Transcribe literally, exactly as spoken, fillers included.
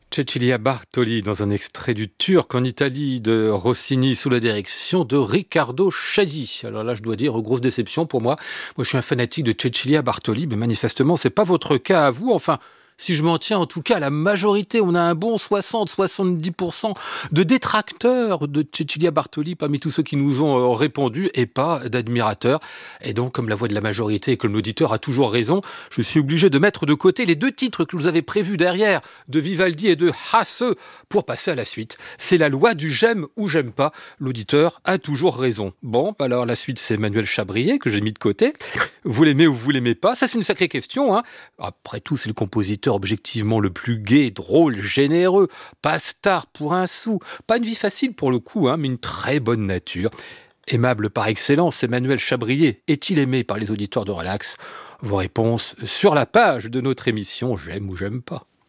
Cecilia Bartoli dans un extrait du Turc en Italie de Rossini sous la direction de Riccardo Chailly. Alors là, je dois dire, grosse déception pour moi. Moi, je suis un fanatique de Cecilia Bartoli, mais manifestement, c'est pas votre cas à vous. Enfin, si je m'en tiens en tout cas à la majorité, on a un bon soixante à soixante-dix pour cent de détracteurs de Cecilia Bartoli parmi tous ceux qui nous ont euh, répondu et pas d'admirateurs. Et donc, comme la voix de la majorité et comme l'auditeur a toujours raison, je suis obligé de mettre de côté les deux titres que je vous avais prévus derrière, de Vivaldi et de Hasse, pour passer à la suite. C'est la loi du j'aime ou j'aime pas. L'auditeur a toujours raison. Bon, alors la suite, c'est Emmanuel Chabrier que j'ai mis de côté. Vous l'aimez ou vous l'aimez pas? Ça, c'est une sacrée question, hein. Après tout, c'est le compositeur objectivement le plus gai, drôle, généreux, pas star pour un sou, pas une vie facile pour le coup, hein, mais une très bonne nature. Aimable par excellence, Emmanuel Chabrier est-il aimé par les auditeurs de Relax? Vos réponses sur la page de notre émission J'aime ou j'aime pas.